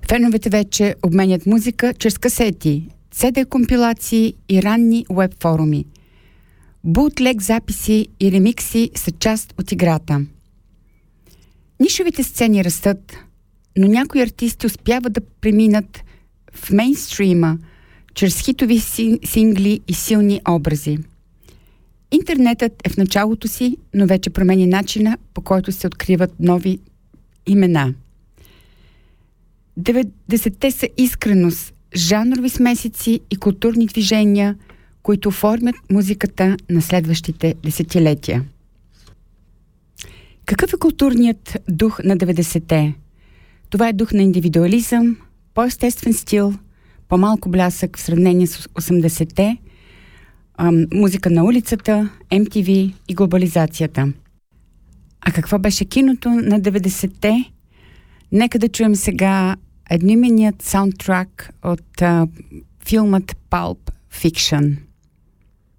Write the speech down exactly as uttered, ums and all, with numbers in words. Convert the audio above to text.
Феновете вече обменят музика чрез касети, си ди-компилации и ранни уеб форуми. Бутлег записи и ремикси са част от играта. Нишовите сцени растат, но някои артисти успяват да преминат в мейнстрима чрез хитови сингли и силни образи. Интернетът е в началото си, но вече промени начина, по който се откриват нови имена. деветдесетте са искреност, жанрови смесици и културни движения, които оформят музиката на следващите десетилетия. Какъв е културният дух на деветдесетте? Това е дух на индивидуализъм, по-естествен стил, по-малко блясък в сравнение с осемдесетте, музика на улицата, Ем Ти Ви и глобализацията. А какво беше киното на деветдесетте? Нека да чуем сега едноименният саундтрак от а, филмът Pulp Fiction.